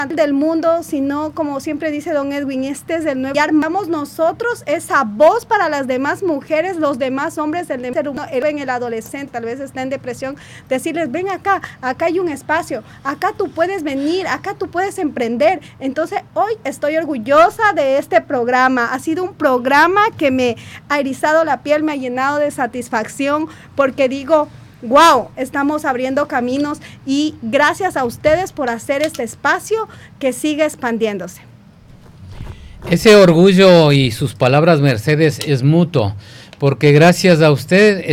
del mundo, sino como siempre dice don Edwin, este es el nuevo. Y armamos nosotros esa voz para las demás mujeres, los demás hombres, el en el adolescente, tal vez está en depresión, decirles, ven acá, acá hay un espacio, acá tú puedes venir, acá tú puedes emprender. Entonces hoy estoy orgullosa de este programa. Ha sido un programa que me ha erizado la piel, me ha llenado de satisfacción, porque digo, wow, estamos abriendo caminos y gracias a ustedes por hacer este espacio que sigue expandiéndose. Ese orgullo y sus palabras, Mercedes, es mutuo, porque gracias a usted